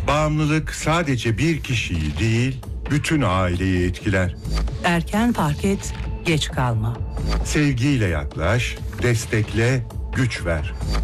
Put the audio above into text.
Bağımlılık sadece bir kişiyi değil, bütün aileyi etkiler. Erken fark et, geç kalma. Sevgiyle yaklaş, destekle, güç ver.